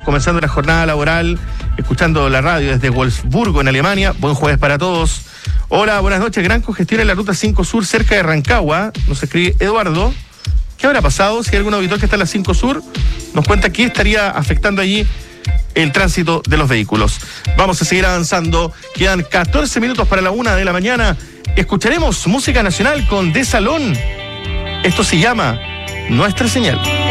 comenzando la jornada laboral, escuchando la radio desde Wolfsburgo, en Alemania. Buen jueves para todos. Hola, buenas noches. Gran congestión en la ruta 5 Sur, cerca de Rancagua. Nos escribe Eduardo. ¿Qué habrá pasado? Si hay algún auditor que está en la 5 Sur, nos cuenta qué estaría afectando allí el tránsito de los vehículos. Vamos a seguir avanzando. Quedan 14 minutos para la 1 de la mañana. Escucharemos música nacional con De Salón. Esto se llama Nuestra Señal.